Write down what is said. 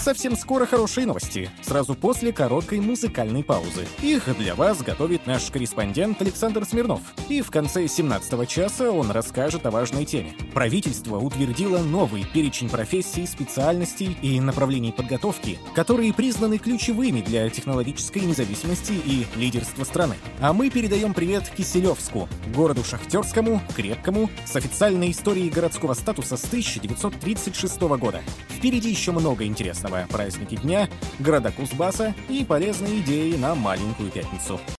совсем скоро хорошие новости, сразу после короткой музыкальной паузы. Их для вас готовит наш корреспондент Александр Смирнов. И в конце 17 часа он расскажет о важной теме. Правительство утвердило новый перечень профессий, специальностей и направлений подготовки, которые признаны ключевыми для технологической независимости и лидерства страны. А мы передаем привет Киселевску, городу шахтерскому, крепкому, с официальной историей городского статуса с 1936 года. Впереди еще много интересного. Праздники дня, города Кузбасса и полезные идеи на маленькую пятницу.